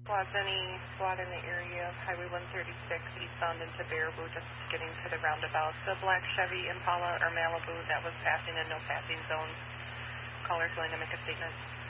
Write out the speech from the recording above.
Was any SWAT in the area of Highway 136 eastbound into Baraboo, just getting to the roundabout? The black Chevy Impala or Malibu that was passing in no passing zones. Caller's going to make a statement.